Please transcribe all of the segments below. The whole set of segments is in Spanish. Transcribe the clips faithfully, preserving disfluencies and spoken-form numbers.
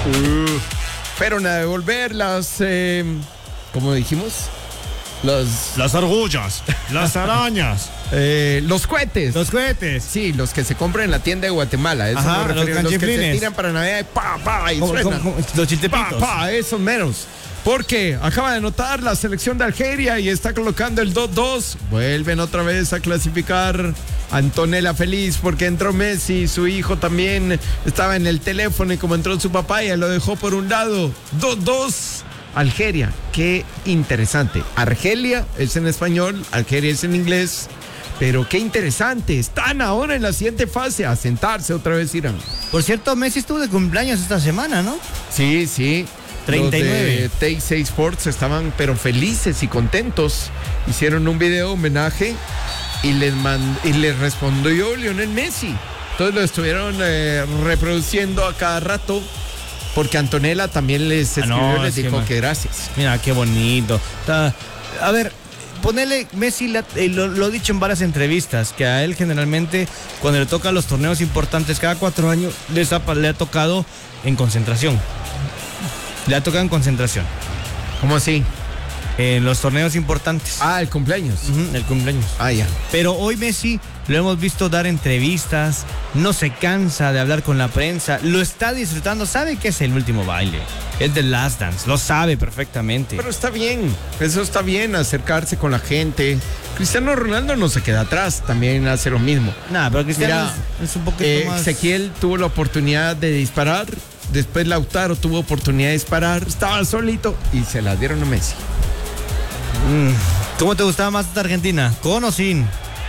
Uh, fueron a devolver las, eh, ¿cómo dijimos? Los, Las argollas, las arañas, eh, los cohetes. los cohetes. Sí, los que se compran en la tienda de Guatemala. Eso Ajá, me los refiero, los que se canchiflines. tiran para Navidad y pa, pa, y ¿Cómo- suenan. cómo- cómo? Los chiltepitos. Pa, pa, esos menos. Porque acaba de anotar la selección de Argelia y está colocando el dos dos. Vuelven otra vez a clasificar. Antonella feliz porque entró Messi. Su hijo también estaba en el teléfono y como entró su papá, ya lo dejó por un lado. dos dos. Algeria. Qué interesante. Argelia es en español, Algeria es en inglés. Pero qué interesante. Están ahora en la siguiente fase. A sentarse otra vez, Irán. Por cierto, Messi estuvo de cumpleaños esta semana, ¿no? Sí, sí. treinta y nueve. Los de T seis Sports estaban pero felices y contentos. Hicieron un video homenaje y les, mand- y les respondió Lionel Messi. Entonces lo estuvieron eh, reproduciendo a cada rato porque Antonella también les Ah, escribió no, y les es que dijo ma- que gracias. Mira, qué bonito. Está- A ver, ponele, Messi la- eh, lo, lo ha dicho en varias entrevistas, que a él generalmente cuando le tocan los torneos importantes cada cuatro años, les ha- le ha tocado en concentración. Le ha tocado en concentración. ¿Cómo así? En los torneos importantes. Ah, el cumpleaños. Ujú, el cumpleaños. Ah, ya. Pero hoy Messi lo hemos visto dar entrevistas, no se cansa de hablar con la prensa, lo está disfrutando, sabe que es el último baile, es The Last Dance, lo sabe perfectamente. Pero está bien, eso está bien, acercarse con la gente. Cristiano Ronaldo no se queda atrás, también hace lo mismo. Nada, pero Cristiano Mira, es, es un poquito Eh, más... Ezequiel tuvo la oportunidad de disparar, después Lautaro tuvo oportunidad de disparar, estaba solito y se la dieron a Messi. Mm, ¿Cómo te gustaba más esta Argentina? ¿Con o sin?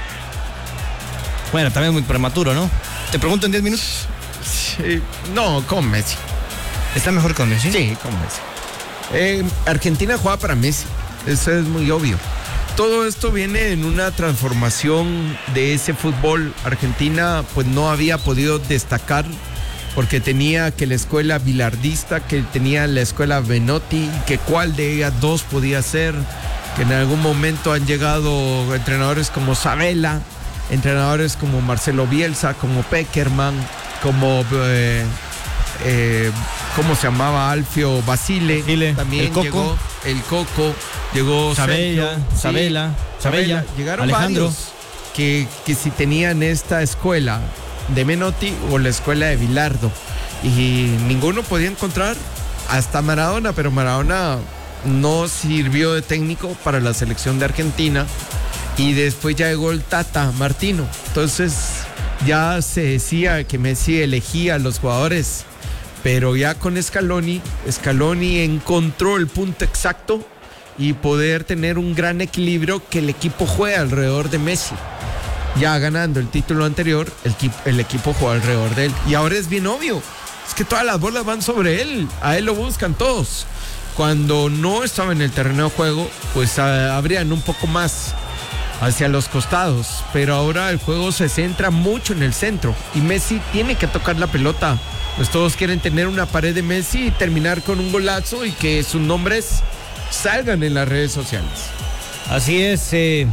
Bueno, también muy prematuro, ¿no? Te pregunto en diez minutos. Sí, no, con Messi. ¿Está mejor con Messi? Sí, con Messi. Eh, Argentina juega para Messi, eso es muy obvio. Todo esto viene en una transformación de ese fútbol. Argentina pues no había podido destacar porque tenía que la escuela bilardista, que tenía la escuela Benotti, que cuál de ellas dos podía ser, que en algún momento han llegado entrenadores como Sabella, entrenadores como Marcelo Bielsa, como Peckerman, como eh, eh, ¿cómo se llamaba? Alfio Basile, Basile, también el Coco. llegó el Coco, llegó Sabella, Sergio, Sabella, sí, Sabella, llegaron Alejandro. varios que, que si tenían esta escuela de Menotti o la escuela de Bilardo y ninguno podía encontrar hasta Maradona, pero Maradona no sirvió de técnico para la selección de Argentina y después ya llegó el Tata Martino, entonces ya se decía que Messi elegía a los jugadores, pero ya con Scaloni, Scaloni encontró el punto exacto y poder tener un gran equilibrio que el equipo juegue alrededor de Messi. Ya ganando el título anterior, el, equipo, el equipo juega alrededor de él. Y ahora es bien obvio, es que todas las bolas van sobre él, a él lo buscan todos. Cuando no estaba en el terreno de juego, pues a, abrían un poco más hacia los costados, pero ahora el juego se centra mucho en el centro y Messi tiene que tocar la pelota. Pues todos quieren tener una pared de Messi y terminar con un golazo y que sus nombres salgan en las redes sociales. Así es. Eh,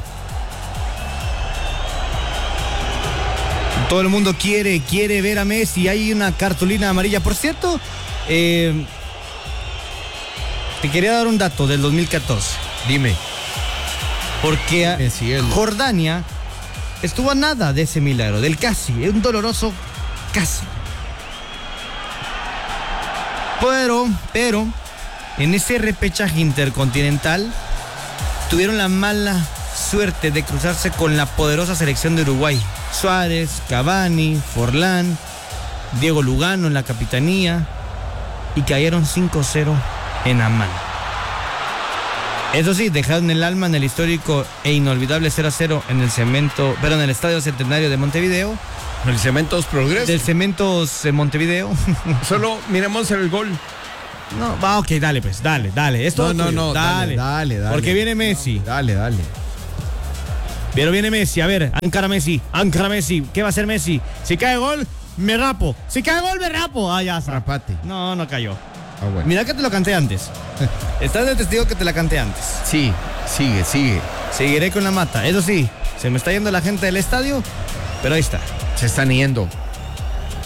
todo el mundo quiere, quiere ver a Messi. Hay una cartulina amarilla. Por cierto, eh, te quería dar un dato del dos mil catorce. Dime. Porque a- Eh, sí, el- Jordania estuvo a nada de ese milagro, del casi, un doloroso casi. Pero, pero, en ese repechaje intercontinental tuvieron la mala suerte de cruzarse con la poderosa selección de Uruguay. Suárez, Cavani, Forlán, Diego Lugano en la capitanía y cayeron cinco cero en Amán. Eso sí, dejaron el alma en el histórico e inolvidable cero a cero en el cemento, pero en el Estadio Centenario de Montevideo. El Cementos Progreso. Del Cementos de Montevideo. Solo miremos el gol. No, va, ok, dale pues, dale, dale. Es todo No, no, tuyo, no, dale, dale, dale. Porque viene Messi. Dale, dale. Pero viene Messi, a ver, Ankara Messi, Ankara Messi. ¿Qué va a hacer Messi? Si cae gol, me rapo. Si cae gol, me rapo. Ah, ya está. Rapate. No, no cayó. Ah, bueno. Mira que te lo canté antes. Estás de testigo que te la canté antes. Sí, sigue, sigue. Seguiré con la mata. Eso sí, se me está yendo la gente del estadio, pero ahí está. Se están yendo.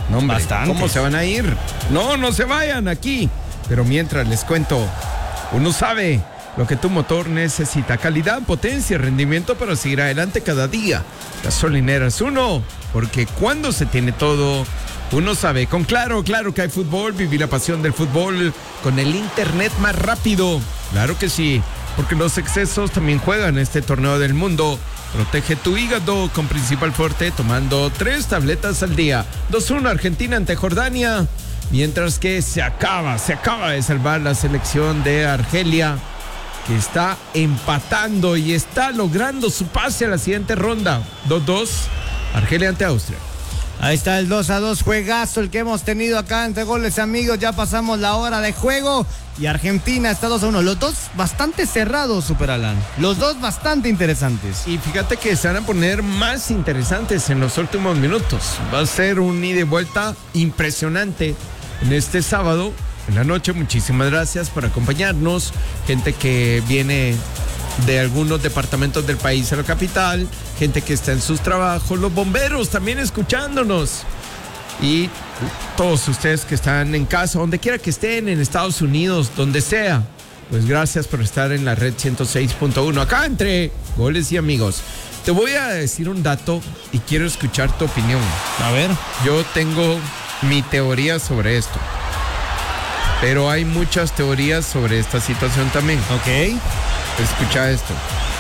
No, hombre, Bastantes. ¿cómo se van a ir? No, no se vayan aquí. Pero mientras les cuento, uno sabe lo que tu motor necesita: calidad, potencia, rendimiento para seguir adelante cada día. Gasolineras Uno, porque cuando se tiene todo, uno sabe. Con Claro, claro que hay fútbol, vivir la pasión del fútbol con el internet más rápido. Claro que sí, porque los excesos también juegan este torneo del mundo. Protege tu hígado con Principal Forte tomando tres tabletas al día. dos uno Argentina ante Jordania. Mientras que se acaba, se acaba de salvar la selección de Argelia, que está empatando y está logrando su pase a la siguiente ronda. dos dos, Argelia ante Austria. Ahí está el dos a dos, juegazo el que hemos tenido acá entre goles, amigos. Ya pasamos la hora de juego y Argentina está dos a uno. Los dos bastante cerrados, Super Alan. Los dos bastante interesantes. Y fíjate que se van a poner más interesantes en los últimos minutos. Va a ser un ida y vuelta impresionante en este sábado en la noche. Muchísimas gracias por acompañarnos. Gente que viene de algunos departamentos del país a la capital, gente que está en sus trabajos, los bomberos también escuchándonos, y todos ustedes que están en casa, donde quiera que estén, en Estados Unidos, donde sea, pues gracias por estar en la red ciento seis punto uno, acá entre goles y amigos. Te voy a decir un dato y quiero escuchar tu opinión. A ver. Yo tengo mi teoría sobre esto, pero hay muchas teorías sobre esta situación también. Ok. Escucha esto.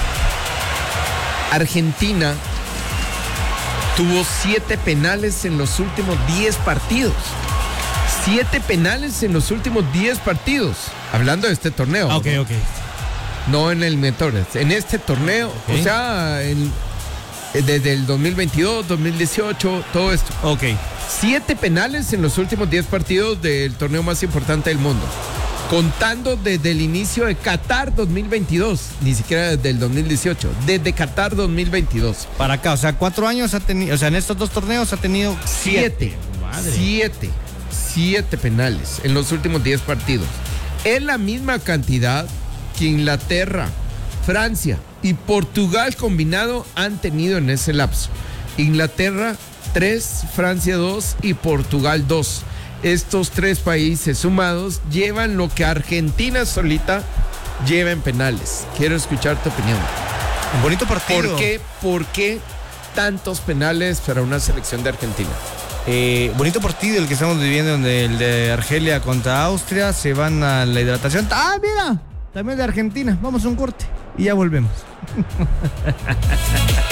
Argentina tuvo siete penales en los últimos diez partidos. Siete penales en los últimos diez partidos. Hablando de este torneo. Ok, ¿no? ok. No en el Eliminatorias. En este torneo, Okay. o sea, en, desde el dos mil veintidós, dos mil dieciocho, todo esto. Ok. Siete penales en los últimos diez partidos del torneo más importante del mundo. Contando desde el inicio de Qatar dos mil veintidós, ni siquiera desde el dos mil dieciocho, desde Qatar dos mil veintidós. Para acá, o sea, cuatro años ha tenido, o sea, en estos dos torneos ha tenido Siete, Madre. siete, siete penales en los últimos diez partidos. Es la misma cantidad que Inglaterra, Francia y Portugal combinado han tenido en ese lapso. Inglaterra tres, Francia dos y Portugal dos. Estos tres países sumados llevan lo que Argentina solita lleva en penales. Quiero escuchar tu opinión. Un bonito partido. ¿Por qué, por qué tantos penales para una selección de Argentina? Eh, bonito partido el que estamos viviendo, donde el de Argelia contra Austria se van a la hidratación. Ah, mira, también de Argentina. Vamos a un corte y ya volvemos.